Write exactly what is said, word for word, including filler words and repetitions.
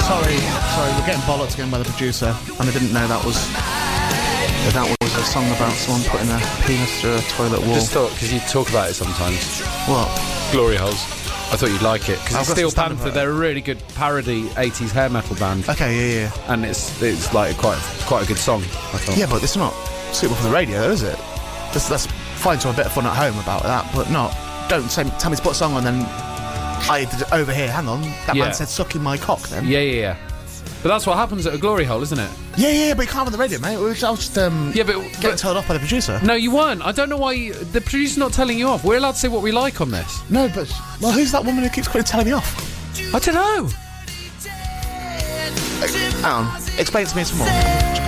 Sorry, sorry, we're getting bollocked again by the producer, and I didn't know that was that, that was a song about someone putting a penis through a toilet wall. Just thought, because you talk about it sometimes. What? Glory holes. I thought you'd like it, because Steel some Panther, they're a really good parody eighties hair metal band. Okay, yeah, yeah. And it's it's like quite quite a good song, I thought. Yeah, but it's not suitable for the radio, though, is it? That's, that's fine to have a bit of fun at home about that, but not. Don't say, tell me to put a song on, then I over here, hang on, that Yeah. man said sucking my cock then. Yeah, yeah, yeah. But that's what happens at a glory hole, isn't it? Yeah, yeah, but you can't have it on the radio, mate. I was just um, Yeah, but, getting but told off by the producer. no, you weren't. I don't know why you, the producer's not telling you off. We're allowed to say what we like on this. No, but well, who's that woman who keeps quickly telling me off? I don't know. Hang on, explain it to me some more.